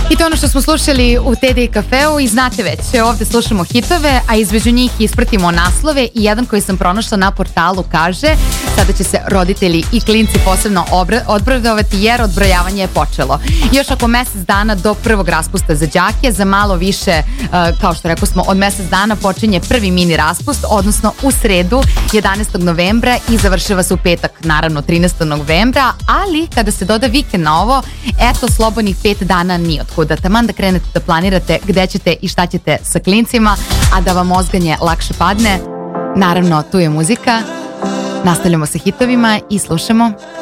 I to ono što smo slušali u TD Kafeu i znate već, ovde slušamo hitove, a između njih isprtimo naslove i jedan koji sam pronašla na portalu kaže sada će se roditelji i klinci posebno odbradovati jer odbrojavanje je počelo. Još oko mesec dana do prvog raspusta za đake, za malo više, kao što rekao smo, od mesec dana počinje prvi mini raspust, odnosno u sredu 11. novembra i završava se u petak, naravno 13. novembra, ali kada se doda vikend na ovo, eto slobodnih 5 dana ni otkuda. Taman da krenete da planirate gde ćete i šta ćete sa klincima, a da vam mozganje lakše padne. Naravno, tu je muzika. Nastavljamo sa hitovima i slušamo